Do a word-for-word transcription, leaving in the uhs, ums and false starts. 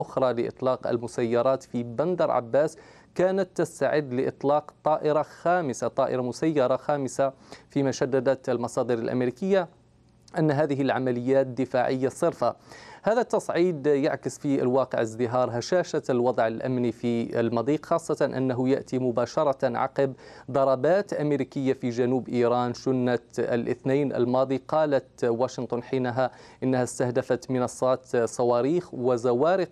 أخرى لإطلاق المسيرات في بندر عباس كانت تستعد لإطلاق طائرة خامسة طائرة مسيرة خامسة، فيما شددت المصادر الأمريكية أن هذه العمليات دفاعية صرفة. هذا التصعيد يعكس في الواقع ازدهار هشاشة الوضع الأمني في المضيق، خاصة أنه يأتي مباشرة عقب ضربات أمريكية في جنوب إيران شنت الاثنين الماضي. قالت واشنطن حينها إنها استهدفت منصات صواريخ وزوارق